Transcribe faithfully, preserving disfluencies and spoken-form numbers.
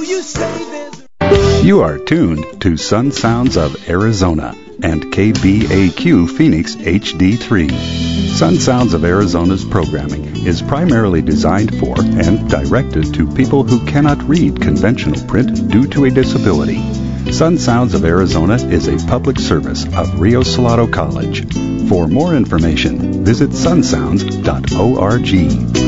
you say there's... You are tuned to Sun Sounds of Arizona and K B A Q Phoenix H D three. Sun Sounds of Arizona's programming is primarily designed for and directed to people who cannot read conventional print due to a disability. Sun Sounds of Arizona is a public service of Rio Salado College. For more information, visit sun sounds dot org.